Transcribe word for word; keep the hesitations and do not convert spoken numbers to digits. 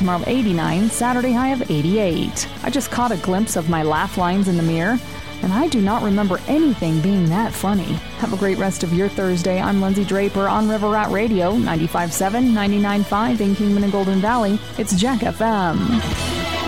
tomorrow of eighty-nine, Saturday high of eighty-eight. I just caught a glimpse of my laugh lines in the mirror, and I do not remember anything being that funny. Have a great rest of your Thursday. I'm Lindsay Draper on River Rat Radio, ninety-five point seven, ninety-nine point five in Kingman and Golden Valley. It's Jack F M.